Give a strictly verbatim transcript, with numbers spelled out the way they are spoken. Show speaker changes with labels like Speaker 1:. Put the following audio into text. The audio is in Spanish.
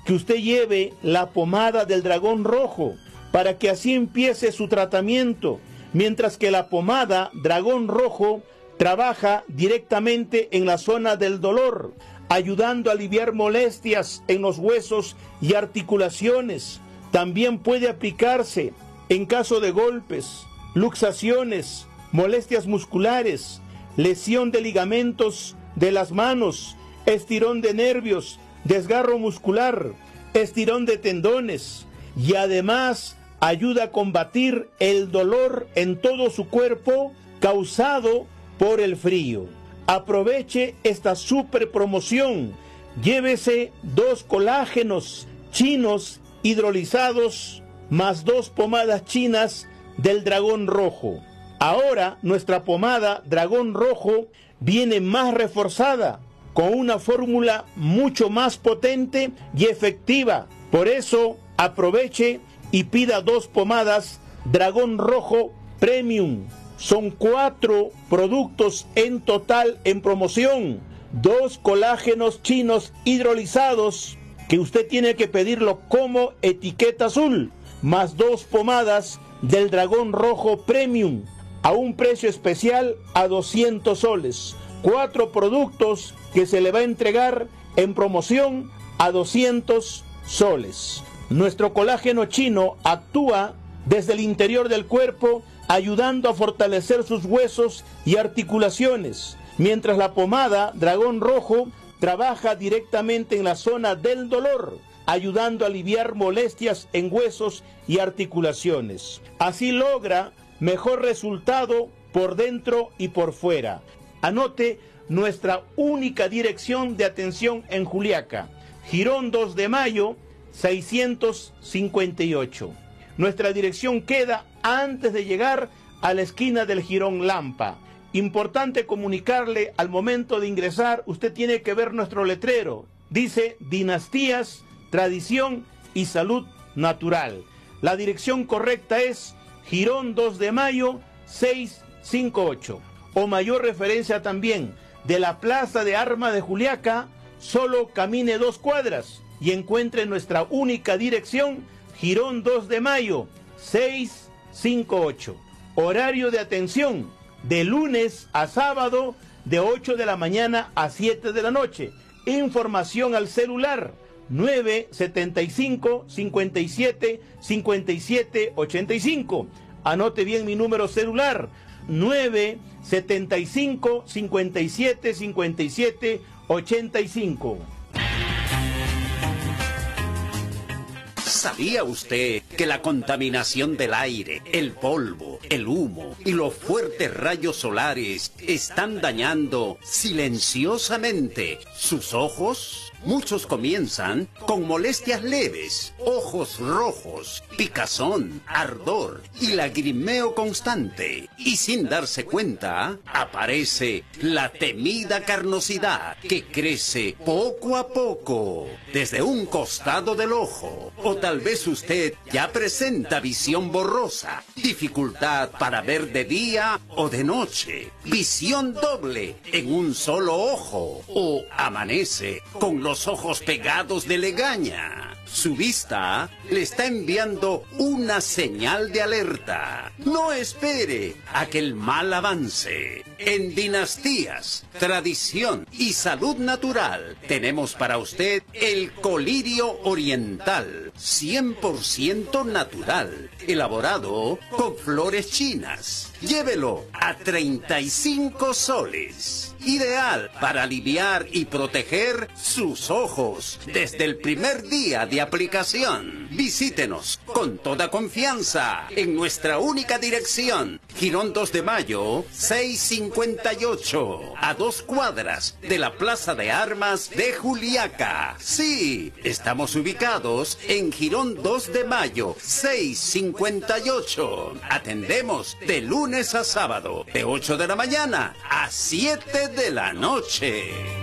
Speaker 1: que usted lleve la pomada del dragón rojo para que así empiece su tratamiento, mientras que la pomada dragón rojo trabaja directamente en la zona del dolor, ayudando a aliviar molestias en los huesos y articulaciones. También puede aplicarse en caso de golpes, luxaciones, molestias musculares, lesión de ligamentos de las manos, estirón de nervios, desgarro muscular, estirón de tendones, y además ayuda a combatir el dolor en todo su cuerpo causado por el frío. Aproveche esta super promoción. Llévese dos colágenos chinos hidrolizados más dos pomadas chinas del dragón rojo. Ahora nuestra pomada dragón rojo viene más reforzada, con una fórmula mucho más potente y efectiva. Por eso aproveche y pida dos pomadas dragón rojo premium. Son cuatro productos en total en promoción. Dos colágenos chinos hidrolizados, que usted tiene que pedirlo como etiqueta azul, más dos pomadas del dragón rojo premium a un precio especial a doscientos soles. Cuatro productos que se le va a entregar en promoción a doscientos soles. Nuestro colágeno chino actúa desde el interior del cuerpo, ayudando a fortalecer sus huesos y articulaciones, mientras la pomada dragón rojo trabaja directamente en la zona del dolor, ayudando a aliviar molestias en huesos y articulaciones. Así logra mejor resultado por dentro y por fuera. Anote nuestra única dirección de atención en Juliaca, Girón dos de Mayo, seiscientos cincuenta y ocho. Nuestra dirección queda antes de llegar a la esquina del Jirón Lampa. Importante comunicarle, al momento de ingresar, usted tiene que ver nuestro letrero. Dice Dinastías, Tradición y Salud Natural. La dirección correcta es Girón dos de Mayo, seiscientos cincuenta y ocho. O mayor referencia también, de la Plaza de Armas de Juliaca, solo camine dos cuadras y encuentre nuestra única dirección, Girón dos de Mayo, seiscientos cincuenta y ocho. Horario de atención, de lunes a sábado, de ocho de la mañana a siete de la noche. Información al celular, nueve setenta y cinco, cincuenta y siete, cincuenta y siete, ochenta y cinco. Anote bien mi número celular, nueve setenta y cinco, cincuenta y siete, cincuenta y siete, ochenta y cinco.
Speaker 2: ¿Sabía usted que la contaminación del aire, el polvo, el humo y los fuertes rayos solares están dañando silenciosamente sus ojos? Muchos comienzan con molestias leves, ojos rojos, picazón, ardor y lagrimeo constante. Y sin darse cuenta, aparece la temida carnosidad que crece poco a poco desde un costado del ojo. O tal vez usted ya presenta visión borrosa, dificultad para ver de día o de noche, visión doble en un solo ojo, o amanece con los ojos pegados de legaña. Su vista le está enviando una señal de alerta. No espere a que el mal avance. En Dinastías, Tradición y Salud Natural tenemos para usted el colirio oriental, cien por ciento natural, elaborado con flores chinas. Llévelo a treinta y cinco soles. Ideal para aliviar y proteger sus ojos desde el primer día de aplicación. Visítenos con toda confianza en nuestra única dirección, Girón dos de Mayo, seiscientos cincuenta y ocho, a dos cuadras de la Plaza de Armas de Juliaca. Sí, estamos ubicados en Girón dos de Mayo, seiscientos cincuenta y ocho. Atendemos de lunes a sábado, de ocho de la mañana a siete de la noche.